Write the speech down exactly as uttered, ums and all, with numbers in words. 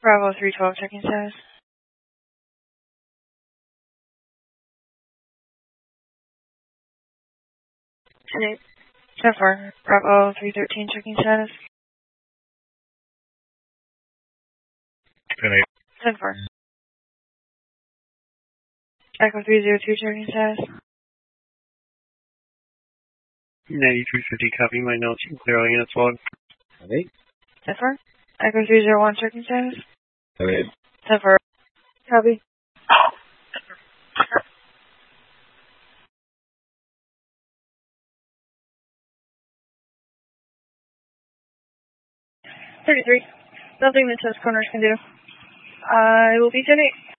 Bravo three twelve, checking status. ten four, Bravo three thirteen, checking status. ten eight. ten four. Echo three zero two, checking status. ninety-three fifty, copy my notes. You can clear all units log. ten eight. ten four. Echo three zero one, checking status. ten eight. ten four. Copy. thirty-three. Nothing the test corners can do. I will be ten eight.